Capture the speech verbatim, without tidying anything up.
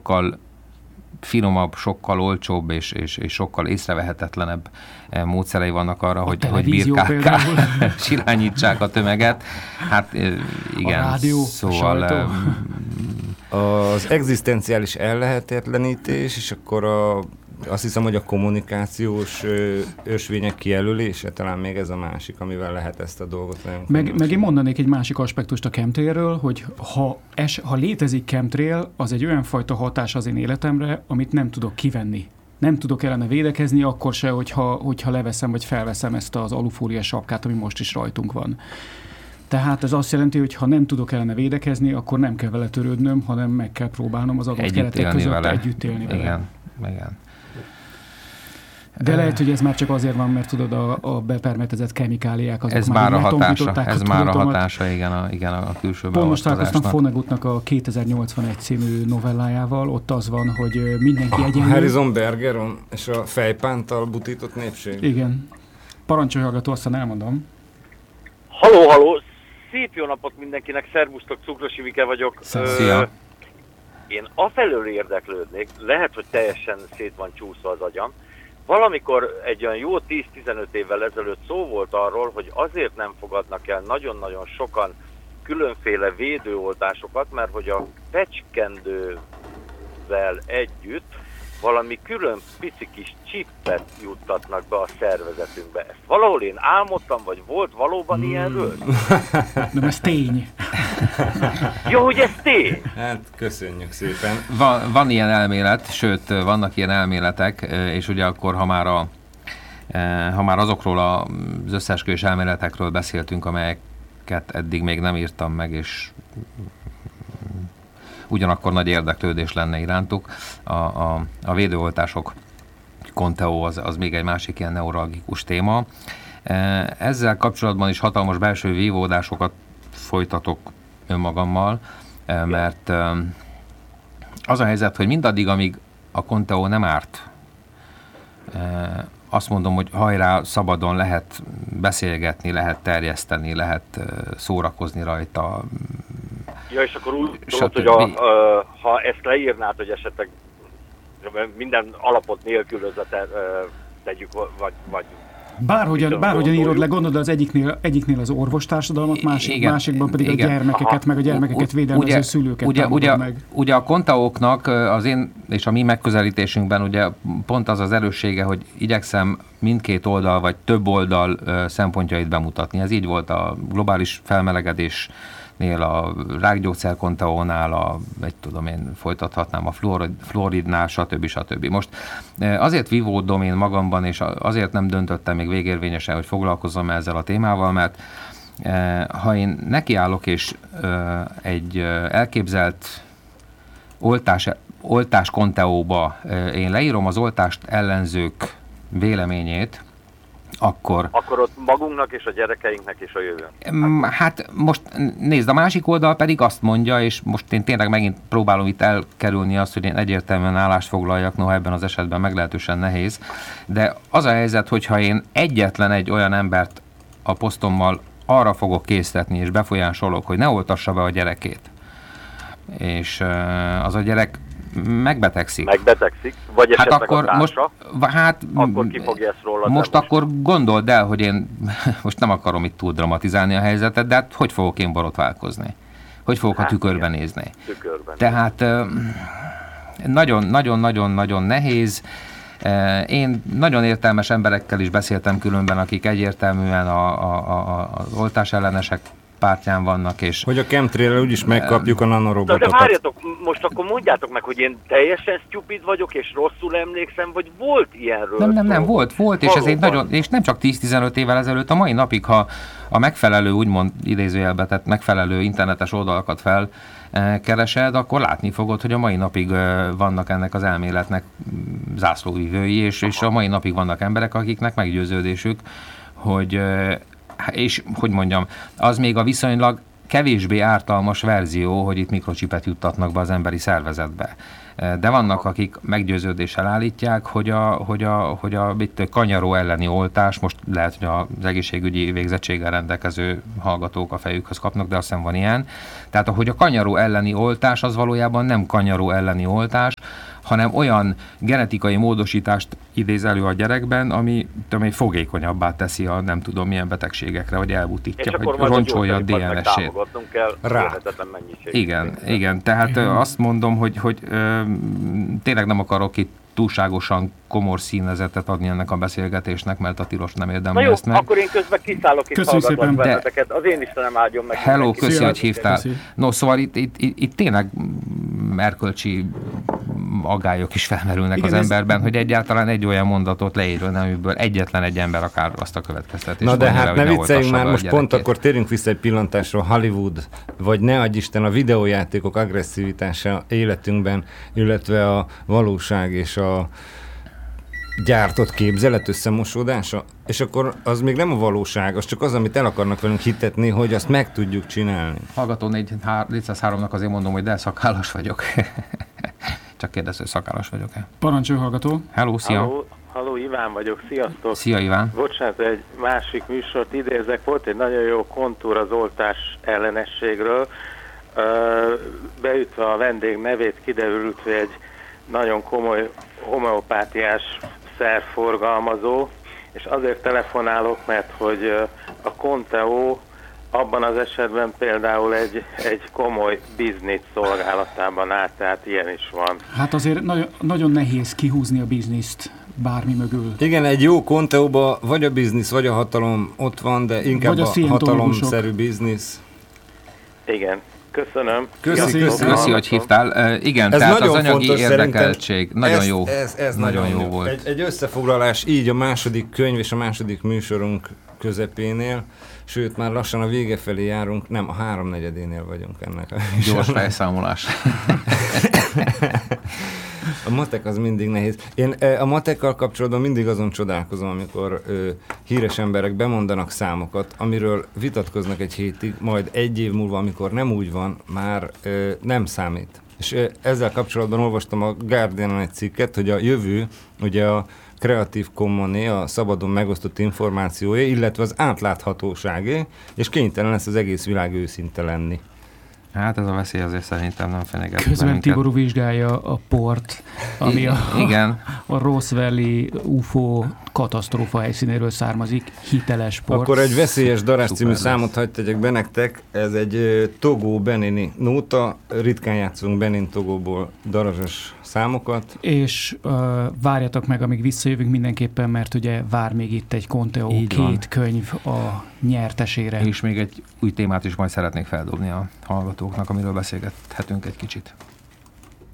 sokkal finomabb, sokkal olcsóbb és, és, és sokkal észrevehetetlenebb módszerei vannak arra, a hogy, hogy birkákkal silányítsák a tömeget. Hát igen, a rádió, szóval... A az egzisztenciális ellehetetlenítés, és akkor a, azt hiszem, hogy a kommunikációs ösvények kijelölése, talán még ez a másik, amivel lehet ezt a dolgot nagyon meg, meg én mondanék egy másik aspektust a chemtrailről, hogy ha, es, ha létezik chemtrail, az egy olyan fajta hatás az én életemre, amit nem tudok kivenni. Nem tudok ellene védekezni, akkor se, hogyha, hogyha leveszem vagy felveszem ezt az alufóliás sapkát, ami most is rajtunk van. Tehát ez azt jelenti, hogy ha nem tudok ellene védekezni, akkor nem kell vele törődnöm, hanem meg kell próbálnom az adott együtt keretek között vele. együtt élni vele. Igen, igen. De uh, lehet, hogy ez már csak azért van, mert tudod, a, a bepermetezett kemikáliák azok ez már a hatása, ez a már a hatása, igen, a, igen, a külső Pont most találkoztam Vonnegutnak a kétezer-nyolcvanegy című novellájával, ott az van, hogy mindenki a egyenlő. Harrison Bergeron és a fejpántal butított népség. Igen. Parancsolj, hallgató, aztán elmondom. Halló, halló! Szép jó napot mindenkinek, szervusztok, Cukros Ivike vagyok. Szia! Ö, én afelől érdeklődnék, lehet, hogy teljesen szét van csúszva az agyam. Valamikor egy olyan jó tíz-tizenöt évvel ezelőtt szó volt arról, hogy azért nem fogadnak el nagyon-nagyon sokan különféle védőoltásokat, mert hogy a pecskendővel együtt valami külön pici kis csippet juttatnak be a szervezetünkbe. Ezt valahol én álmodtam, vagy volt valóban hmm. ilyenről? Nem, ez tény. Jó, hogy ez tény. Hát, köszönjük szépen. Van, van ilyen elmélet, sőt, vannak ilyen elméletek, és ugye akkor, ha már, a, ha már azokról az összeesküvés elméletekről beszéltünk, amelyeket eddig még nem írtam meg, és ugyanakkor nagy érdeklődés lenne irántuk. A, a, a védőoltások, Conteo az, az még egy másik ilyen neuralgikus téma. Ezzel kapcsolatban is hatalmas belső vívódásokat folytatok önmagammal, mert az a helyzet, hogy mindaddig, amíg a Conteo nem árt, azt mondom, hogy hajrá, szabadon lehet beszélgetni, lehet terjeszteni, lehet szórakozni rajta. Ja, és akkor úgy tudod, hogy a, a, ha ezt leírnád, hogy esetleg minden alapot nélkülözve te, tegyük, vagy, vagy Bárhogyan, bárhogyan írod le, gondolod, az egyiknél, egyiknél az orvostársadalmat, másik, igen, másikban pedig igen. a gyermekeket, Aha. meg a gyermekeket védelmező ugye, szülőket ugye, ugye, meg. Ugye a Conteóknak az én és a mi megközelítésünkben ugye pont az az erőssége, hogy igyekszem mindkét oldal, vagy több oldal szempontjait bemutatni. Ez így volt a globális felmelegedés nél, a rákgyógyszer Conteónál, a, egy tudom én, folytathatnám a fluorid, fluoridnál, stb. stb. Most azért vívódom én magamban, és azért nem döntöttem még végérvényesen, hogy foglalkozom ezzel a témával, mert ha én nekiállok, és egy elképzelt oltás, oltás Conteóba én leírom az oltást ellenzők véleményét, Akkor, akkor ott magunknak és a gyerekeinknek és a jövőn. Hát most nézd, a másik oldal pedig azt mondja, és most én tényleg megint próbálom itt elkerülni azt, hogy én egyértelműen állást foglaljak, noha ebben az esetben meglehetősen nehéz, de az a helyzet, hogyha én egyetlen egy olyan embert a posztommal arra fogok késztetni és befolyásolok, hogy ne oltassa be a gyerekét, és az a gyerek megbetegszik. Megbetegszik, vagy esetleg hát akkor a most, hát, akkor ki fogja ezt róla. Most akkor gondold el, hogy én most nem akarom itt túl dramatizálni a helyzetet, de hát hogy fogok én borotválkozni? Hogy fogok hát, a tükörben igen. nézni? Tükörben. Tehát nagyon-nagyon-nagyon-nagyon nehéz. Én nagyon értelmes emberekkel is beszéltem különben, akik egyértelműen a, a, a, az oltás ellenesek pártján vannak, és... Hogy a chemtrail-rel úgyis megkapjuk a nanorobotokat. De, de várjatok, most akkor mondjátok meg, hogy én teljesen stupid vagyok, és rosszul emlékszem, vagy volt ilyenről? Nem, nem, nem, volt, volt, és ez egy nagyon, és nem csak tíz-tizenöt évvel ezelőtt, a mai napig, ha a megfelelő, úgymond idézőjelbe tett megfelelő internetes oldalakat felkeresed, akkor látni fogod, hogy a mai napig vannak ennek az elméletnek zászlóvivői, és, és a mai napig vannak emberek, akiknek meggyőződésük, hogy és hogy mondjam, az még a viszonylag kevésbé ártalmas verzió, hogy itt mikrocsipet juttatnak be az emberi szervezetbe. De vannak, akik meggyőződéssel állítják, hogy a, hogy a, hogy a itt kanyaró elleni oltás, most lehet, hogy az egészségügyi végzettséggel rendelkező hallgatók a fejükhöz kapnak, de azt hiszem van ilyen. Tehát, hogy a kanyaró elleni oltás az valójában nem kanyaró elleni oltás, hanem olyan genetikai módosítást idéz elő a gyerekben, ami, ami fogékonyabbá teszi a nem tudom milyen betegségekre, vagy elbutítja, vagy roncsolja a dé en es-ét. Igen, igen, tehát igen. Azt mondom, hogy, hogy ö, tényleg nem akarok itt túlságosan komor színezetet adni ennek a beszélgetésnek, mert a tilos nem érdemli jó, ezt meg. Akkor én közben kiszállok és hallgatlak benneteket. Az én Istenem áldjon meg. Hello, köszi, hogy hívtál. No, szóval itt, itt, itt, itt tényleg erkölcsi aggályok is felmerülnek igen, az emberben, ez... hogy egyáltalán egy olyan mondatot leírjon, amiből egyetlen egy ember akár azt a következtetést. Na de hát ne vicceljünk már, most pont akkor térjünk vissza egy pillantásra Hollywood, vagy ne adj Isten a videójátékok agresszivitása életünkben, illetve a valóság és a gyártott képzelet összemosódása, és akkor az még nem a valóság, az csak az, amit el akarnak velünk hitetni, hogy azt meg tudjuk csinálni. Hallgató négyszázháromnak azért mondom, hogy de szakállas vagyok. Csak kérdező, szakállas vagyok-e? Parancsolj, hallgató. Hello, szia. Halló, halló, Iván vagyok, sziasztok. Szia, Iván. Bocsánat, egy másik műsort idézek, volt egy nagyon jó kontúr az oltás ellenességről. Beütve a vendég nevét kiderült, hogy egy nagyon komoly homeopátiás szerforgalmazó, és azért telefonálok, mert hogy a Conteo abban az esetben például egy, egy komoly biznisz szolgálatában áll, tehát ilyen is van. Hát azért nagyon, nagyon nehéz kihúzni a bizniszt bármi mögül. Igen, egy jó Conteóban vagy a biznisz, vagy a hatalom ott van, de inkább a, a hatalomszerű biznisz. Igen. Köszönöm. Köszi, köszi, köszi hogy hívtál. Uh, igen, ez tehát az anyagi érdekeltség. Nagyon ez, jó. Ez, ez nagyon, nagyon jó, jó volt. Egy, egy összefoglalás így a második könyv és a második műsorunk közepénél, sőt már lassan a vége felé járunk, nem, a háromnegyedénél vagyunk ennek. Gyors fejszámolás. A matek az mindig nehéz. Én a matekkal kapcsolatban mindig azon csodálkozom, amikor ö, híres emberek bemondanak számokat, amiről vitatkoznak egy hétig, majd egy év múlva, amikor nem úgy van, már ö, nem számít. És ö, ezzel kapcsolatban olvastam a Guardianon egy cikket, hogy a jövő, ugye a Creative Commoné, a szabadon megosztott információé, illetve az átláthatóságé, és kénytelen lesz az egész világ őszinte lenni. Hát ez a veszély azért szerintem nem fenyeget. Közben Tiború vizsgálja a port, ami I- a, igen. a Roswelli u f o katasztrófa helyszínéről származik, hiteles port. Akkor egy veszélyes darás című számot hadd tegyek be nektek, ez egy uh, Togó Benini nóta, ritkán játszunk Benin Togóból darazsos számokat. És uh, várjatok meg, amíg visszajövünk mindenképpen, mert ugye vár még itt egy Conteo két van. Könyv a nyertesére. És még egy új témát is majd szeretnék feldobni a hallgatóknak, amiről beszélgethetünk egy kicsit.